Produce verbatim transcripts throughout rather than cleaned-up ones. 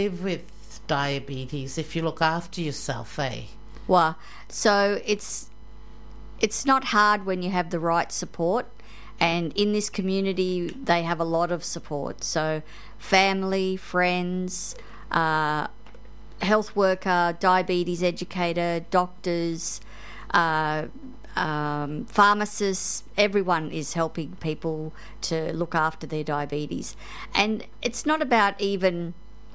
live with diabetes if you look after yourself, eh? Well, so it's it's not hard when you have the right support, and in this community they have a lot of support. So family, friends, uh, health worker, diabetes educator, doctors, uh, um, pharmacists, everyone is helping people to look after their diabetes. And it's not about even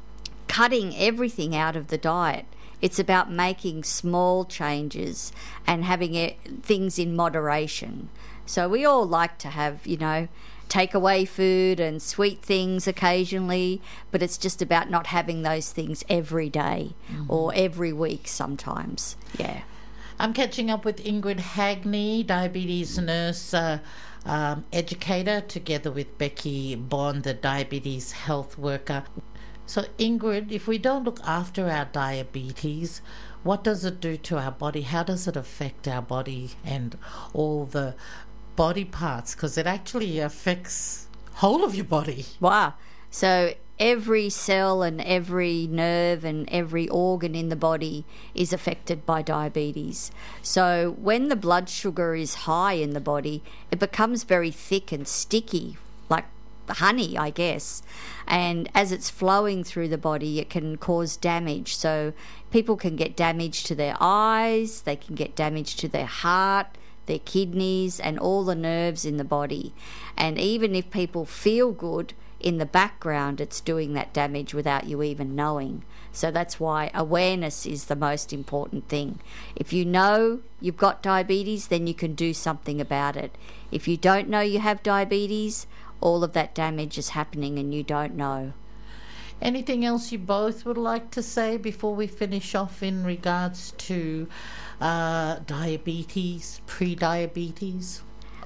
cutting everything out of the diet. It's about making small changes and having it, things in moderation. So we all like to have, you know, takeaway food and sweet things occasionally, but it's just about not having those things every day mm-hmm. or every week sometimes. Yeah. I'm catching up with Ingrid Hagney, diabetes nurse uh, um, educator, together with Becky Bond, the diabetes health worker. So Ingrid, if we don't look after our diabetes, what does it do to our body? How does it affect our body and all the body parts? Because it actually affects whole of your body. Wow. So every cell and every nerve and every organ in the body is affected by diabetes. So when the blood sugar is high in the body, it becomes very thick and sticky, like honey, I guess. And as it's flowing through the body, it can cause damage. So people can get damage to their eyes, they can get damage to their heart, their kidneys, and all the nerves in the body. And even if people feel good, in the background it's doing that damage without you even knowing. So that's why awareness is the most important thing. If you know you've got diabetes, then you can do something about it. If you don't know you have diabetes, all of that damage is happening and you don't know. Anything else you both would like to say before we finish off in regards to uh, diabetes, pre-diabetes?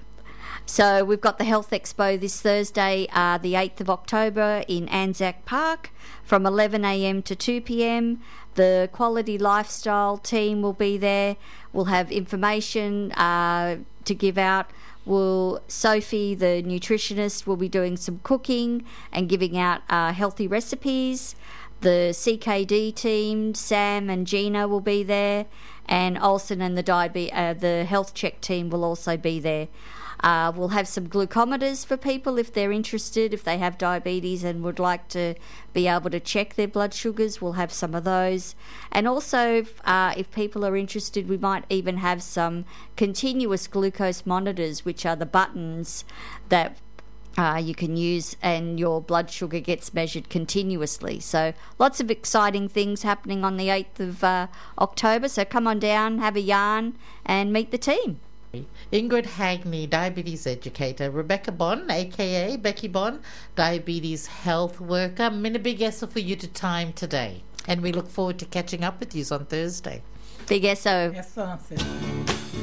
So we've got the Health Expo this Thursday, uh, the eighth of October in Anzac Park from eleven a m to two p m. The Quality Lifestyle team will be there. We'll have information uh, to give out. Will Sophie, the nutritionist, will be doing some cooking and giving out uh, healthy recipes. The C K D team, Sam and Gina, will be there, and Olsen and the diabe- uh, the health check team will also be there. Uh, we'll have some glucometers for people if they're interested, if they have diabetes and would like to be able to check their blood sugars. We'll have some of those. And also, uh, if people are interested, we might even have some continuous glucose monitors, which are the buttons that uh, you can use and your blood sugar gets measured continuously. So lots of exciting things happening on the eighth of uh, October. So come on down, have a yarn and meet the team. Ingrid Hagney, diabetes educator. Rebecca Bond, aka Becky Bond, diabetes health worker. Many big yes for you to time today. And we look forward to catching up with you on Thursday. Big S O. Yes, sir.